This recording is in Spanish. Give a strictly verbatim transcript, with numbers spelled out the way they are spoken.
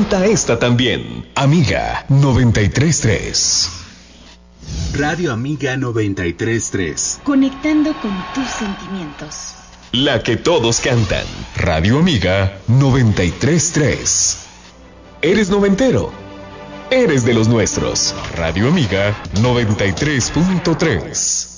canta esta también. Amiga noventa y tres punto tres. Radio Amiga noventa y tres punto tres. Conectando con tus sentimientos. La que todos cantan. Radio Amiga noventa y tres punto tres. ¿Eres noventero? Eres de los nuestros. Radio Amiga noventa y tres punto tres.